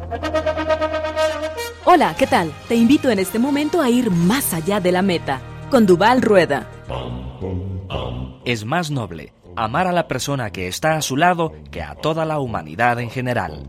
Hola, ¿qué tal? Te invito en este momento a ir más allá de la meta, con Duvall Rueda. Es más noble amar a la persona que está a su lado que a toda la humanidad en general.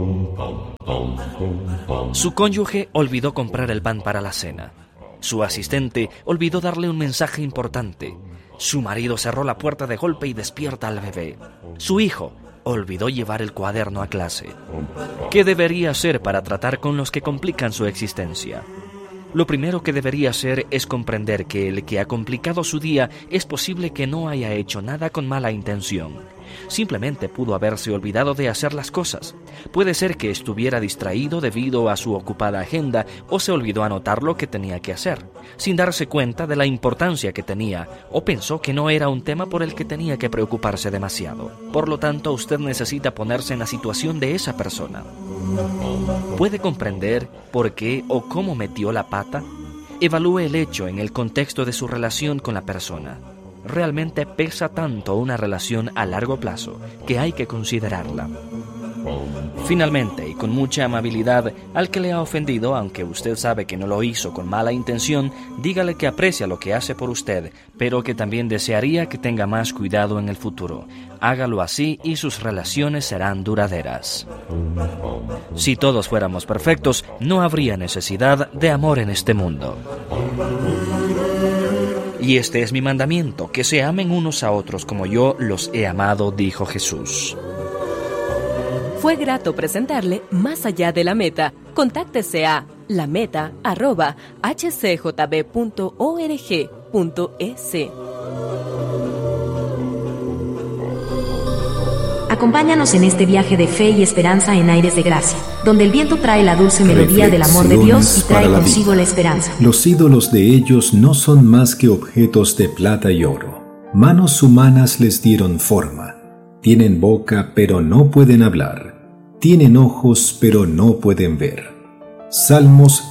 Su cónyuge olvidó comprar el pan para la cena. Su asistente olvidó darle un mensaje importante. Su marido cerró la puerta de golpe y despierta al bebé. Su hijo olvidó llevar el cuaderno a clase. ¿Qué debería hacer para tratar con los que complican su existencia? Lo primero que debería hacer es comprender que el que ha complicado su día es posible que no haya hecho nada con mala intención. Simplemente pudo haberse olvidado de hacer las cosas. Puede ser que estuviera distraído debido a su ocupada agenda o se olvidó anotar lo que tenía que hacer, sin darse cuenta de la importancia que tenía, o pensó que no era un tema por el que tenía que preocuparse demasiado. Por lo tanto, usted necesita ponerse en la situación de esa persona. ¿Puede comprender por qué o cómo metió la pata? Evalúe el hecho en el contexto de su relación con la persona. Realmente pesa tanto una relación a largo plazo que hay que considerarla. Finalmente, y con mucha amabilidad, al que le ha ofendido, aunque usted sabe que no lo hizo con mala intención, dígale que aprecia lo que hace por usted, pero que también desearía que tenga más cuidado en el futuro. Hágalo así y sus relaciones serán duraderas. Si todos fuéramos perfectos, no habría necesidad de amor en este mundo. Y este es mi mandamiento, que se amen unos a otros como yo los he amado, dijo Jesús. Fue grato presentarle Más allá de la meta. Contáctese a lameta@hcjb.org.es. Acompáñanos en este viaje de fe y esperanza en aires de gracia, donde el viento trae la dulce melodía del amor de Dios y trae consigo la esperanza. Los ídolos de ellos no son más que objetos de plata y oro. Manos humanas les dieron forma. Tienen boca, pero no pueden hablar. Tienen ojos, pero no pueden ver. Salmos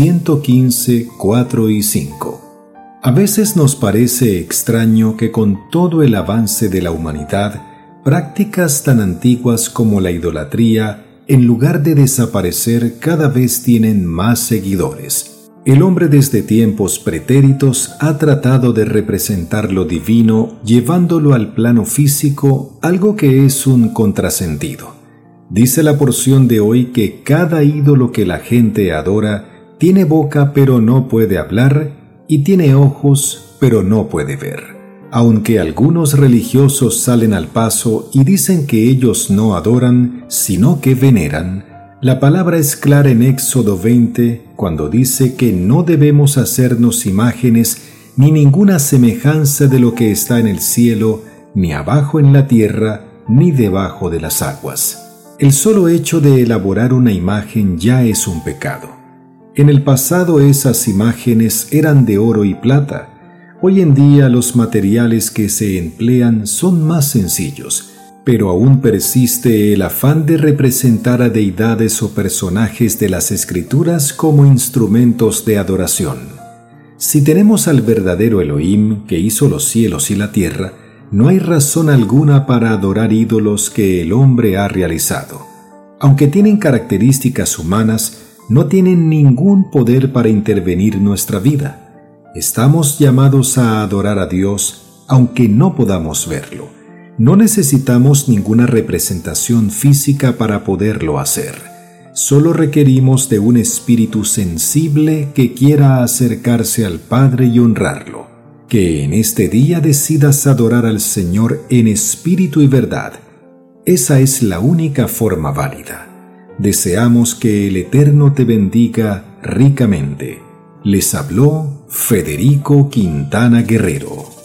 115, 4 y 5. A veces nos parece extraño que con todo el avance de la humanidad, prácticas tan antiguas como la idolatría, en lugar de desaparecer, cada vez tienen más seguidores. El hombre desde tiempos pretéritos ha tratado de representar lo divino llevándolo al plano físico, algo que es un contrasentido. Dice la porción de hoy que cada ídolo que la gente adora tiene boca pero no puede hablar y tiene ojos pero no puede ver. Aunque algunos religiosos salen al paso y dicen que ellos no adoran, sino que veneran, la palabra es clara en Éxodo 20 cuando dice que no debemos hacernos imágenes ni ninguna semejanza de lo que está en el cielo, ni abajo en la tierra, ni debajo de las aguas. El solo hecho de elaborar una imagen ya es un pecado. En el pasado esas imágenes eran de oro y plata. Hoy en día los materiales que se emplean son más sencillos, pero aún persiste el afán de representar a deidades o personajes de las Escrituras como instrumentos de adoración. Si tenemos al verdadero Elohim que hizo los cielos y la tierra, no hay razón alguna para adorar ídolos que el hombre ha realizado. Aunque tienen características humanas, no tienen ningún poder para intervenir nuestra vida. Estamos llamados a adorar a Dios, aunque no podamos verlo. No necesitamos ninguna representación física para poderlo hacer. Solo requerimos de un espíritu sensible que quiera acercarse al Padre y honrarlo. Que en este día decidas adorar al Señor en espíritu y verdad. Esa es la única forma válida. Deseamos que el Eterno te bendiga ricamente. Les habló Federico Quintana Guerrero.